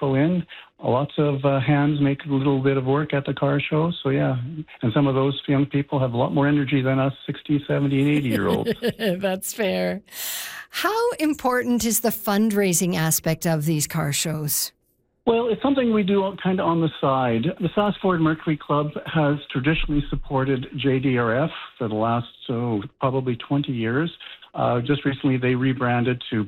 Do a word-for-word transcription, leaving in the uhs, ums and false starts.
people in. Lots of uh, hands make a little bit of work at the car show. So, yeah, and some of those young people have a lot more energy than us sixty, seventy, and eighty-year-olds. That's fair. How important is the fundraising aspect of these car shows? Well, it's something we do kind of on the side. The Sask Ford Mercury Club has traditionally supported J D R F for the last, oh, probably twenty years. Uh, just recently, they rebranded to